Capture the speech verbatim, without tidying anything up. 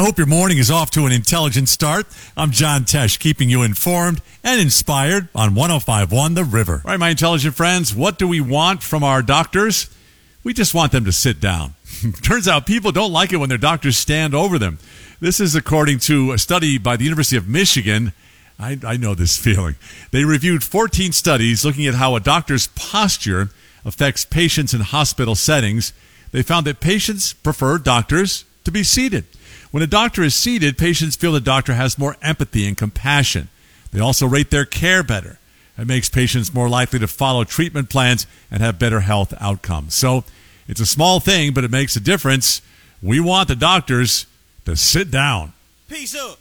I hope your morning is off to an intelligent start. I'm John Tesh, keeping you informed and inspired on one oh five point one The River. All right, my intelligent friends, what do we want from our doctors? We just want them to sit down. Turns out people don't like it when their doctors stand over them. This is according to a study by the University of Michigan. I, I know this feeling. They reviewed fourteen studies looking at how a doctor's posture affects patients in hospital settings. They found that patients prefer doctors to be seated. When a doctor is seated, patients feel the doctor has more empathy and compassion. They also rate their care better. It makes patients more likely to follow treatment plans and have better health outcomes. So it's a small thing, but it makes a difference. We want the doctors to sit down. Peace up.